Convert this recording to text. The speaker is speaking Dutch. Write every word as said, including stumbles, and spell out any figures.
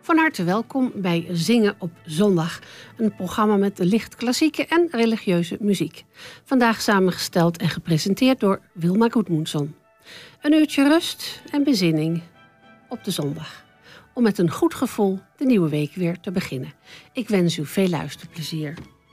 Van harte welkom bij Zingen op Zondag. Een programma met licht klassieke en religieuze muziek. Vandaag samengesteld en gepresenteerd door Wilma Goedmoensson. Een uurtje rust en bezinning op de zondag. Om met een goed gevoel de nieuwe week weer te beginnen. Ik wens u veel luisterplezier.